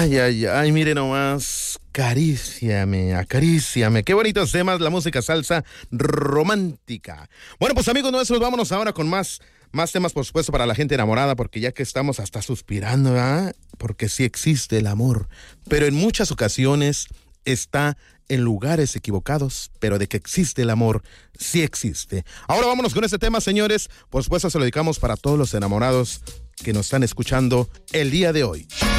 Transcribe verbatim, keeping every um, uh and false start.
Ay, ay, ay, mire nomás, caríciame, acaríciame. Qué bonitos temas, la música salsa romántica. Bueno, pues amigos nuestros, vámonos ahora con más, más temas, por supuesto, para la gente enamorada, porque ya que estamos hasta suspirando, ¿verdad? Porque sí existe el amor, pero en muchas ocasiones está en lugares equivocados, pero de que existe el amor, sí existe. Ahora vámonos con este tema, señores. Por supuesto, se lo dedicamos para todos los enamorados que nos están escuchando el día de hoy.